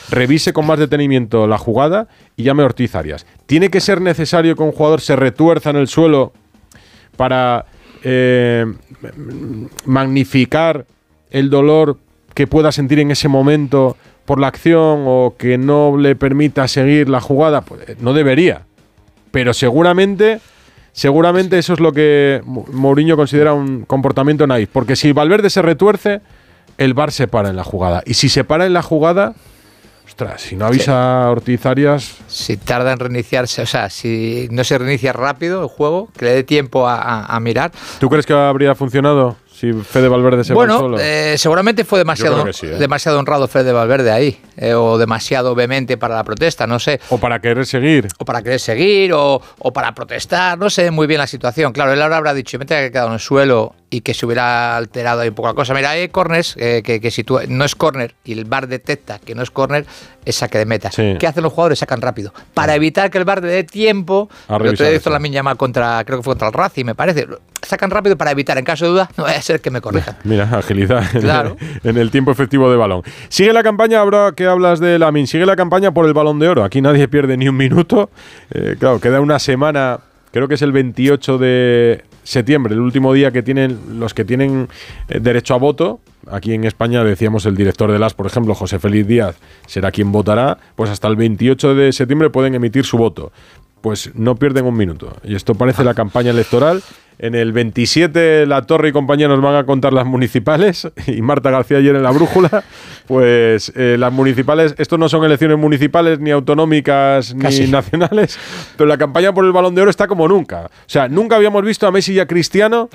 revise con más detenimiento la jugada y llame a Ortiz Arias. ¿Tiene que ser necesario que un jugador se retuerza en el suelo para magnificar el dolor que pueda sentir en ese momento por la acción o que no le permita seguir la jugada? Pues no debería, pero seguramente eso es lo que Mourinho considera un comportamiento naif, porque si Valverde se retuerce, el VAR se para en la jugada, y si se para en la jugada, ostras, si no avisa a Ortiz Arias... Si tarda en reiniciarse, o sea, si no se reinicia rápido el juego, que le dé tiempo a mirar. ¿Tú crees que habría funcionado si Fede Valverde se va solo? Seguramente fue demasiado, sí, demasiado honrado Fede Valverde ahí, o demasiado vehemente para la protesta, no sé. O para querer seguir. O para protestar, no sé muy bien la situación. Claro, él ahora habrá dicho, me tenía que quedado en el suelo y que se hubiera alterado ahí un poco la cosa. Mira, hay corners que si tú no es córner y el VAR detecta que no es córner, es saque de meta. Sí. ¿Qué hacen los jugadores? Sacan rápido. Para evitar que el VAR le dé tiempo, el otro día hizo Lamine Yamal creo que fue contra el Racing, me parece. Sacan rápido para evitar, en caso de duda, no vaya a ser que me corrijan. Mira, agilidad claro. en el tiempo efectivo de balón. Sigue la campaña, ahora que hablas de Lamine, sigue la campaña por el Balón de Oro. Aquí nadie pierde ni un minuto. Claro, queda una semana, creo que es el 28 de septiembre, el último día que tienen los que tienen derecho a voto. Aquí en España decíamos el director del AS, por ejemplo, José Félix Díaz, será quien votará. Pues hasta el 28 de septiembre pueden emitir su voto. Pues no pierden un minuto. Y esto parece la campaña electoral. En el 27 La Torre y compañía nos van a contar las municipales, y Marta García ayer en La Brújula, pues las municipales, esto no son elecciones municipales ni autonómicas ni nacionales, pero la campaña por el Balón de Oro está como nunca. O sea, nunca habíamos visto a Messi y a Cristiano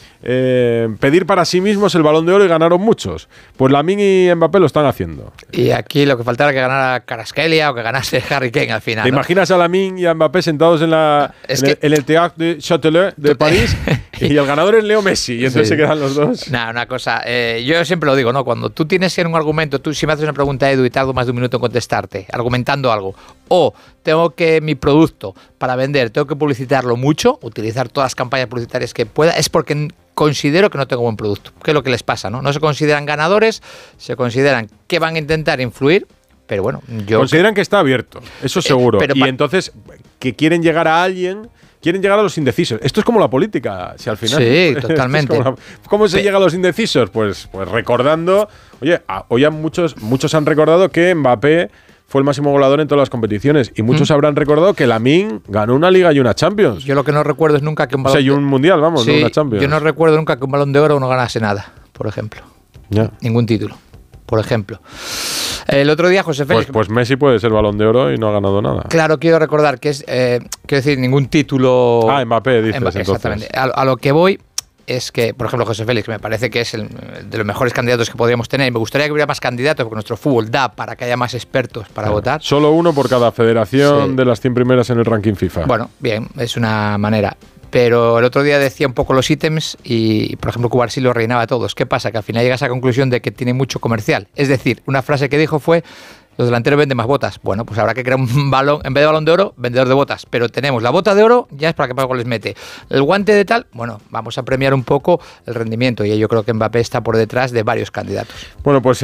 pedir para sí mismos el Balón de Oro, y ganaron muchos. Pues Lamine y Mbappé lo están haciendo. Y aquí lo que faltaba era que ganara Kvaratskhelia o que ganase Harry Kane al final. ¿Te imaginas a Lamine y a Mbappé sentados en el Théâtre de Châtelet de París y el ganador es Leo Messi, y entonces se quedan los dos? Una cosa, yo siempre lo digo, ¿no? Cuando tú tienes un argumento, tú si me haces una pregunta, Edu, y tardo más de un minuto en contestarte, argumentando algo, o tengo que mi producto para vender, tengo que publicitarlo mucho, utilizar todas las campañas publicitarias que pueda, es porque considero que no tengo buen producto. ¿Qué es lo que les pasa? No se consideran ganadores, se consideran que van a intentar influir, pero bueno, consideran que está abierto, eso seguro. Y entonces, que quieren llegar a alguien, quieren llegar a los indecisos. Esto es como la política, si al final... Sí, totalmente. ¿Cómo se llega a los indecisos? Pues recordando... Oye, hoy muchos han recordado que Mbappé fue el máximo goleador en todas las competiciones, y muchos habrán recordado que Lamine ganó una Liga y una Champions. Yo lo que no recuerdo es nunca que un balón... y un Mundial, vamos, no una Champions. Yo no recuerdo nunca que un Balón de Oro no ganase nada, por ejemplo. Ya. Ningún título, por ejemplo. El otro día José Félix... Pues Messi puede ser Balón de Oro y no ha ganado nada. Claro, quiero recordar que es... quiero decir, ningún título... Mbappé, dices, entonces. Exactamente. A lo que voy es que, por ejemplo, José Félix me parece que es el de los mejores candidatos que podríamos tener. Me gustaría que hubiera más candidatos, porque nuestro fútbol da para que haya más expertos para votar. Solo uno por cada federación de las 100 primeras en el ranking FIFA. Bueno, bien, es una manera. Pero el otro día decía un poco los ítems y, por ejemplo, Cubarsí lo reinaba a todos. ¿Qué pasa? Que al final llega a esa conclusión de que tiene mucho comercial. Es decir, una frase que dijo fue: los delanteros venden más botas. Bueno, pues habrá que crear un balón, en vez de Balón de Oro, vendedor de botas. Pero tenemos la bota de oro, ya es para que más goles mete. El guante de tal, bueno, vamos a premiar un poco el rendimiento, y yo creo que Mbappé está por detrás de varios candidatos. Bueno, pues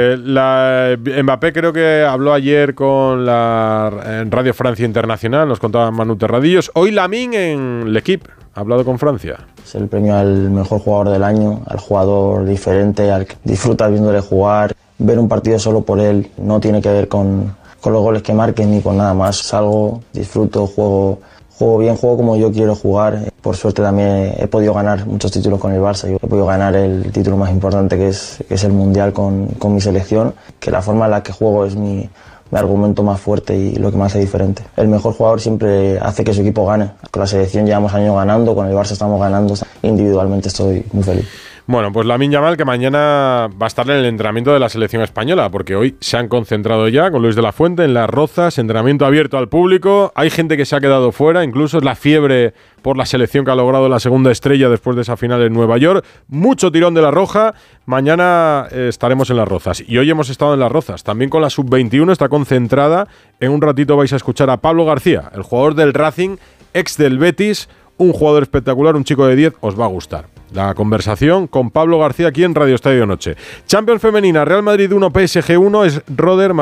Mbappé creo que habló ayer en Radio Francia Internacional, nos contaba Manu Terradillos. Hoy Lamine en L'Équipe ha hablado con Francia. Es el premio al mejor jugador del año, al jugador diferente, al que disfruta viéndole jugar. Ver un partido solo por él no tiene que ver con los goles que marquen ni con nada más. Salgo, disfruto, juego bien, juego como yo quiero jugar. Por suerte también he podido ganar muchos títulos con el Barça. Yo he podido ganar el título más importante que es el Mundial con mi selección, que la forma en la que juego es mi argumento más fuerte y lo que más hace diferente. El mejor jugador siempre hace que su equipo gane. Con la selección llevamos años ganando, con el Barça estamos ganando. Individualmente estoy muy feliz. Bueno, pues Lamine Yamal, que mañana va a estar en el entrenamiento de la selección española, porque hoy se han concentrado ya con Luis de la Fuente en Las Rozas, entrenamiento abierto al público. Hay gente que se ha quedado fuera, incluso es la fiebre por la selección que ha logrado la segunda estrella después de esa final en Nueva York. Mucho tirón de la Roja. Mañana estaremos en Las Rozas. Y hoy hemos estado en Las Rozas. También con la Sub-21 está concentrada. En un ratito vais a escuchar a Pablo García, el jugador del Racing, ex del Betis. Un jugador espectacular, un chico de 10, os va a gustar. La conversación con Pablo García aquí en Radio Estadio Noche. Champions femenina, Real Madrid 1, PSG 1, es Roder.